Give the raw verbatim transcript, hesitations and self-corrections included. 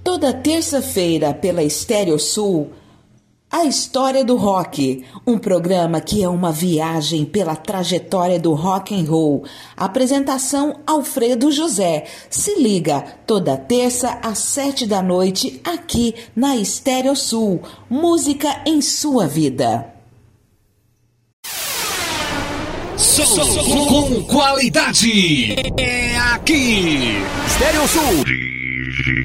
Toda terça-feira pela Estéreo Sul, A História do Rock, um programa que é uma viagem pela trajetória do rock and roll. Apresentação Alfredo José. Se liga, toda terça às sete da noite, aqui na Estéreo Sul. Música em sua vida. Som com qualidade. É aqui. Estéreo Sul.